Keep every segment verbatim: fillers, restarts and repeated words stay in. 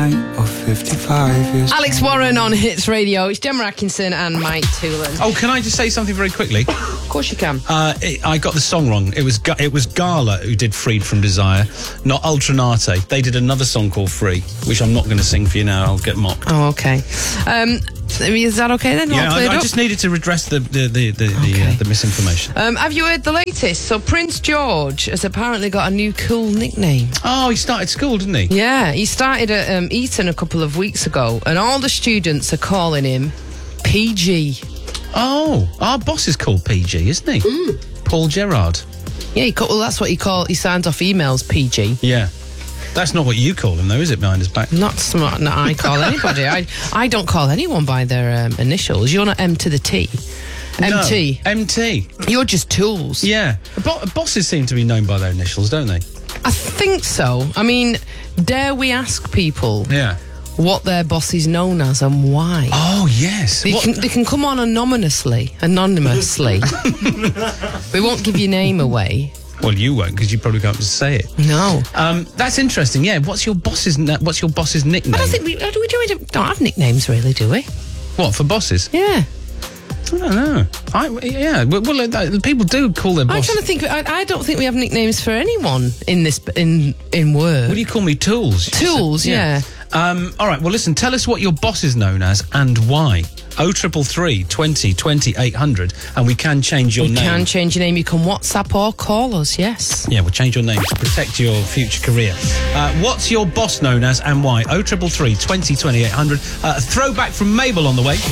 night or fifty-five years. Alex Warren on Hits Radio. It's Gemma Atkinson and Mike Toolan. Oh, can I just say something very quickly? Of course you can. Uh, it, I got the song wrong. It was Ga- it was Gala who did Freed from Desire, not Ultranate. They did another song called Free, which I'm not going to sing for you now. I'll get mocked. Oh, okay. Um, is that okay then? Yeah, I, I up? just needed to redress the the the the, Okay. the, uh, the misinformation. Um, have you heard the latest? So Prince George has apparently got a new cool nickname. Oh, he started school, didn't he? Yeah, he started at um, Eton a couple of weeks ago, and all the students are calling him P G. Oh, our boss is called P G, isn't he? Mm. Paul Gerard. Yeah, he call, well, that's what he call. He signs off emails P G. Yeah. That's not what you call him, though, is it, behind his back? Not smart. No, I call anybody. I I don't call anyone by their um, initials. You're not M to the T. M T. No, M T. You're just tools. Yeah. Bo- bosses seem to be known by their initials, don't they? I think so. I mean, dare we ask people Yeah. what their boss is known as and why? Oh, yes. They What- can, they can come on anonymously. Anonymously. We won't give your name away. Well, you won't, because you probably can't say it. No. Um, that's interesting. Yeah. What's your boss's na- What's your boss's nickname? I don't think we, do we, do we don't have nicknames, really, do we? What, for bosses? Yeah. I don't know. I, yeah. Well, well uh, people do call their I'm boss. trying to think. I, I don't think we have nicknames for anyone in this in in work. What do you call me? Tools. Tools, yeah. Um, all right. Well, listen. Tell us what your boss is known as and why. Oh triple three twenty twenty eight hundred, and we can change your You name. can change your name. You can WhatsApp or call us. Yes. Yeah, we'll change your name to protect your future career. Uh, what's your boss known as and why? Oh triple three twenty twenty eight hundred. Uh, a throwback from Mabel on the way.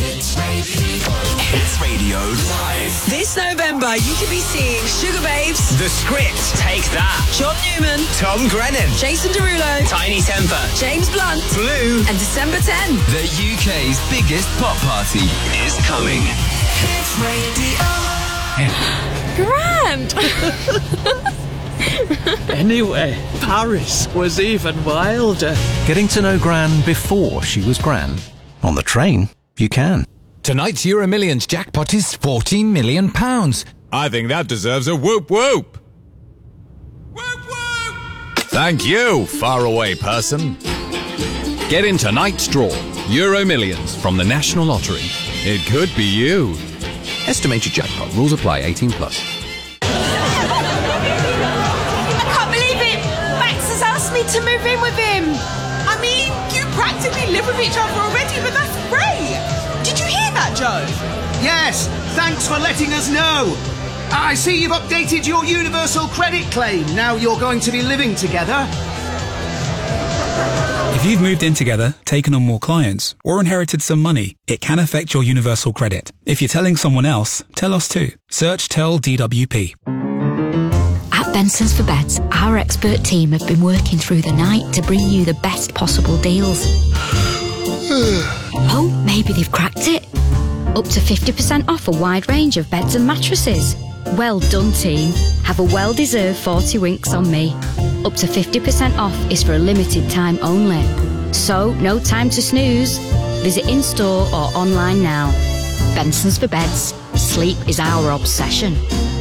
Hits Radio Live. This November, you could be seeing Sugar Babes, The Script. Take that. John Newman, Tom Grennan. Jason Derulo, Tiny Temper. James Blunt, Blue. and December tenth. The U K's biggest pop party is coming. Hits Radio. Grand. Anyway, Paris was even wilder. Getting to know Gran before she was Gran. On the train, you can. Tonight's Euro Millions jackpot is fourteen million pounds. I think that deserves a whoop whoop. Whoop whoop! Thank you, faraway person. Get in tonight's draw. Euro Millions from the National Lottery. It could be you. Estimated jackpot. Rules apply. eighteen plus. I can't believe it. Max has asked me to move in with him. I mean, you practically live with each other already, but that's great. Did you hear that, Joe? Yes, thanks for letting us know. I see you've updated your universal credit claim. Now you're going to be living together. If you've moved in together, taken on more clients, or inherited some money, it can affect your universal credit. If you're telling someone else, tell us too. Search Tell D W P. At Benson's for Beds, our expert team have been working through the night to bring you the best possible deals. Oh, maybe they've cracked it. Up to fifty percent off a wide range of beds and mattresses. Well done, team. Have a well-deserved forty winks on me. Up to fifty percent off is for a limited time only. So, no time to snooze. Visit in-store or online now. Benson's for Beds. Sleep is our obsession.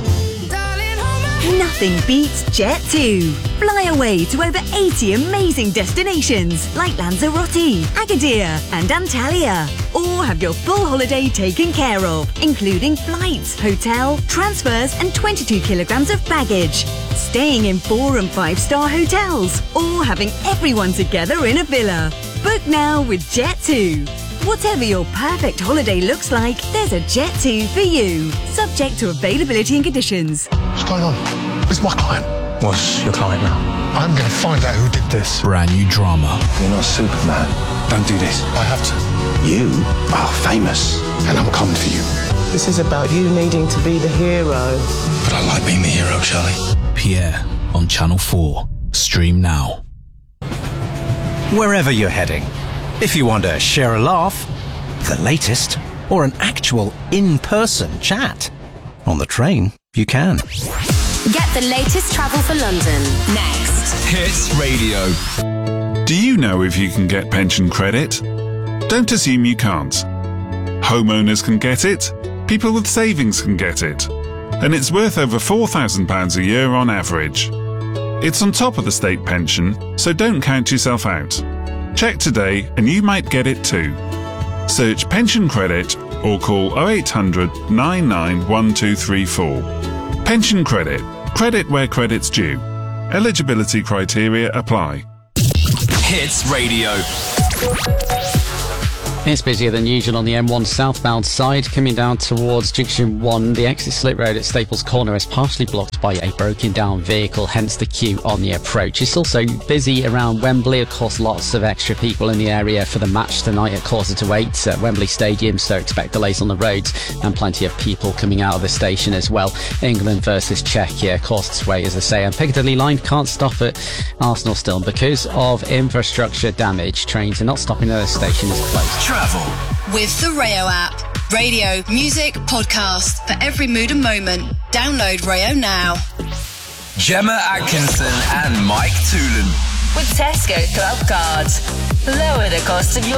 Nothing beats Jet two. Fly away to over eighty amazing destinations like Lanzarote, Agadir and Antalya. Or have your full holiday taken care of, including flights, hotel, transfers and twenty-two kilograms of baggage. Staying in four and five star hotels or having everyone together in a villa. Book now with Jet two. Whatever your perfect holiday looks like, there's a Jet two for you. Subject to availability and conditions. What's going on? It's my client. What's your client now? I'm going to find out who did this. Brand new drama. You're not Superman. Don't do this. I have to. You are famous, and I'm coming for you. This is about you needing to be the hero. But I like being the hero, Charlie. Pierre on Channel four. Stream now. Wherever you're heading, if you want to share a laugh, the latest, or an actual in-person chat, on the train, you can. Get the latest travel for London next. Hits Radio. Do you know if you can get pension credit? Don't assume you can't. Homeowners can get it, people with savings can get it, and it's worth over four thousand pounds a year on average. It's on top of the state pension, so don't count yourself out. Check today and you might get it too. Search Pension Credit or call oh eight hundred, nine nine one two three four. Pension Credit. Credit where credit's due. Eligibility criteria apply. Hits Radio. It's busier than usual on the M one southbound side. Coming down towards Junction one, the exit slip road at Staples Corner is partially blocked by a broken down vehicle, hence the queue on the approach. It's also busy around Wembley. Of course, lots of extra people in the area for the match tonight at quarter to eight at Wembley Stadium, so expect delays on the roads and plenty of people coming out of the station as well. England versus Czechia, Causticks Way, as I say, and Piccadilly line can't stop at Arsenal still because of infrastructure damage. Trains are not stopping at the station, is closed. Travel with the Rayo app. Radio, music, podcast for every mood and moment. Download Rayo now. Gemma Atkinson and Mike Toolin. With Tesco Club Cards. Lower the cost of your